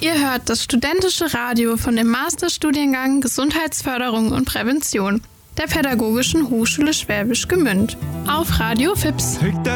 Ihr hört das studentische Radio von dem Masterstudiengang Gesundheitsförderung und Prävention der Pädagogischen Hochschule Schwäbisch Gmünd auf Radio FIPS.